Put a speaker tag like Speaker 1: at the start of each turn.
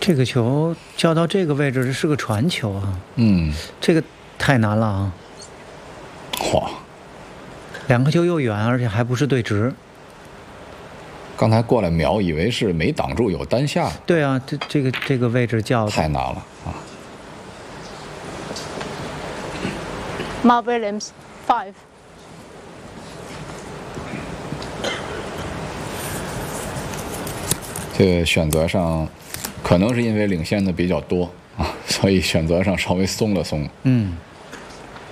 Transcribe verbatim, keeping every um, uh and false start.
Speaker 1: 这个球交到这个位置，这是个传球啊。
Speaker 2: 嗯，
Speaker 1: 这个太难了啊。
Speaker 2: 嚯，
Speaker 1: 两个球又远，而且还不是对直。
Speaker 2: 刚才过来瞄，以为是没挡住，有单下。
Speaker 1: 对啊，这这个这个位置叫
Speaker 2: 太难了啊。
Speaker 3: Mal Williams, five.
Speaker 2: 这个选择上，可能是因为领先的比较多啊，所以选择上稍微松了松。
Speaker 1: 嗯。